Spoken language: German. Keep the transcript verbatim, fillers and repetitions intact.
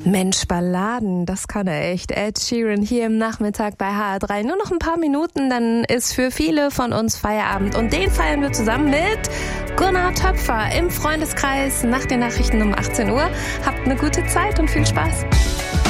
Mensch, Balladen, das kann er echt. Ed Sheeran hier im Nachmittag bei H R drei. Nur noch ein paar Minuten, dann ist für viele von uns Feierabend. Und den feiern wir zusammen mit Gunnar Töpfer im Freundeskreis nach den Nachrichten um achtzehn Uhr. Habt eine gute Zeit und viel Spaß.